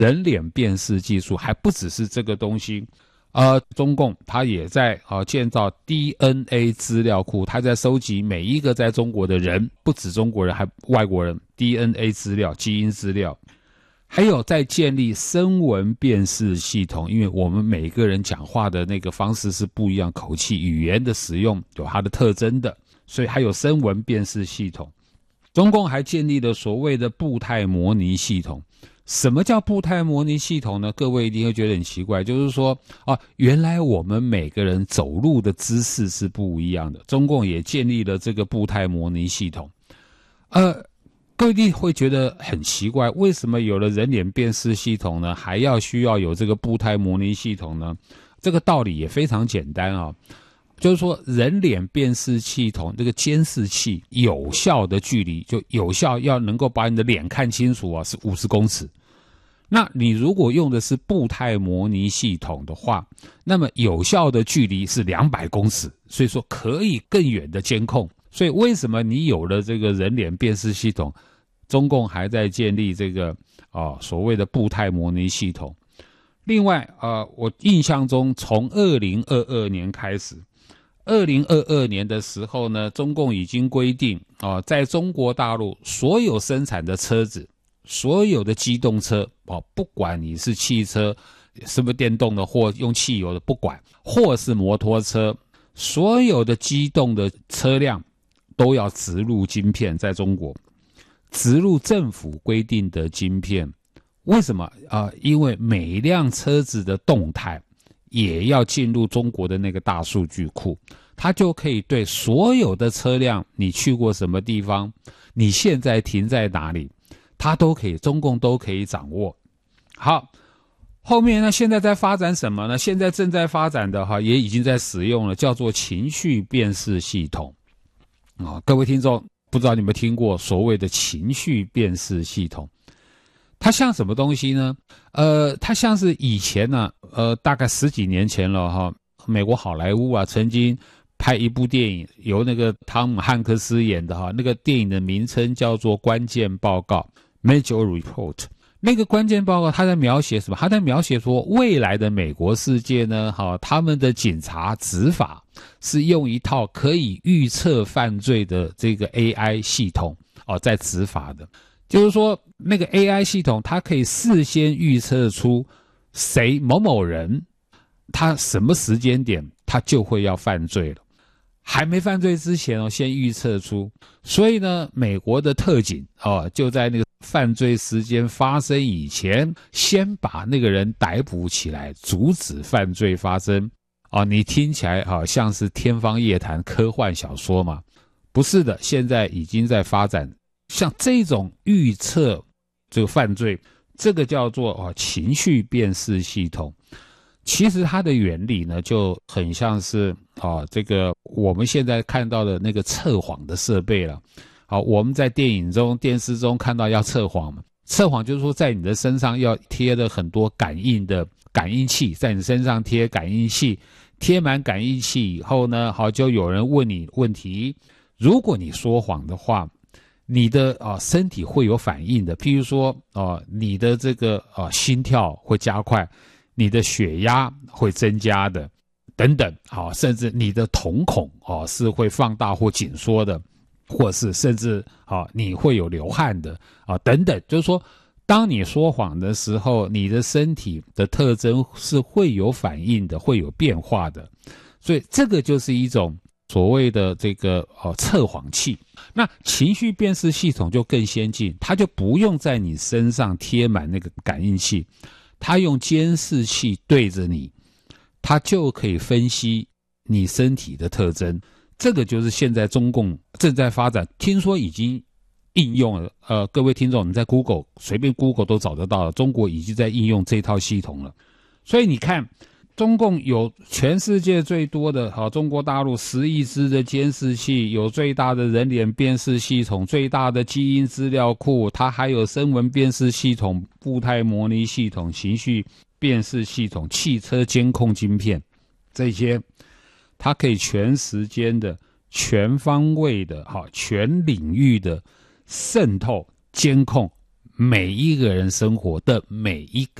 人脸辨识技术还不只是这个东西。中共它也在建造 DNA 资料库，它在收集每一个在中国的人，不止中国人，还外国人 DNA 资料、基因资料，还有在建立声纹辨识系统，因为我们每个人讲话的那个方式是不一样，口气、语言的使用有它的特征的，所以还有声纹辨识系统。中共还建立了所谓的步态模拟系统。什么叫步态模拟系统呢？各位一定会觉得很奇怪，就是说原来我们每个人走路的姿势是不一样的，中共也建立了这个步态模拟系统。各位一定会觉得很奇怪，为什么有了人脸辨识系统呢，还需要有这个步态模拟系统呢？这个道理也非常简单啊，就是说人脸辨识系统这个监视器有效的距离，就有效要能够把你的脸看清楚是50公尺。那你如果用的是步态模拟系统的话，那么有效的距离是200公尺，所以说可以更远的监控。所以为什么你有了这个人脸辨识系统，中共还在建立这个所谓的步态模拟系统。另外我印象中从2022年开始，2022年的时候呢，中共已经规定在中国大陆所有生产的车子，所有的机动车不管你是汽车，是不是电动的或用汽油的不管，或是摩托车，所有的机动的车辆都要植入晶片，在中国植入政府规定的晶片。为什么因为每一辆车子的动态也要进入中国的那个大数据库，它就可以对所有的车辆，你去过什么地方，你现在停在哪里，它都可以，中共都可以掌握。好，后面呢，现在在发展什么呢？现在正在发展的也已经在使用了，叫做情绪辨识系统。各位听众，不知道你们听过所谓的情绪辨识系统？它像什么东西呢？它像是以前呢，大概10几年前了美国好莱坞曾经拍一部电影，由那个汤姆汉克斯演的那个电影的名称叫做《关键报告》（Major Report）。那个关键报告他在描写什么？他在描写说未来的美国世界呢，他们的警察执法是用一套可以预测犯罪的这个 AI 系统在执法的。就是说那个 AI 系统它可以事先预测出谁某某人他什么时间点他就会要犯罪了，还没犯罪之前先预测出。所以呢，美国的特警就在那个犯罪时间发生以前，先把那个人逮捕起来，阻止犯罪发生。你听起来像是天方夜谭科幻小说嘛？不是的，现在已经在发展像这种预测这个犯罪，这个叫做情绪辨识系统。其实它的原理呢，就很像是这个我们现在看到的那个测谎的设备了。我们在电影中、电视中看到要测谎嘛，测谎就是说在你的身上要贴了很多感应器，在你身上贴感应器，贴满感应器以后呢，就有人问你问题，如果你说谎的话，你的身体会有反应的，譬如说你的这个心跳会加快，你的血压会增加的，等等，甚至你的瞳孔是会放大或紧缩的，或是甚至你会有流汗的等等。就是说当你说谎的时候，你的身体的特征是会有反应的，会有变化的。所以这个就是一种所谓的这个测谎器。那情绪辨识系统就更先进，它就不用在你身上贴满那个感应器，它用监视器对着你，它就可以分析你身体的特征。这个就是现在中共正在发展，听说已经应用了。各位听众，你在 Google 随便 Google 都找得到了，中国已经在应用这套系统了。所以你看，中共有全世界最多的中国大陆10亿只的监视器，有最大的人脸辨识系统，最大的基因资料库，它还有声纹辨识系统、步态模拟系统、情绪辨识系统、汽车监控晶片，这些它可以全时间的、全方位的、全领域的渗透监控每一个人生活的每一个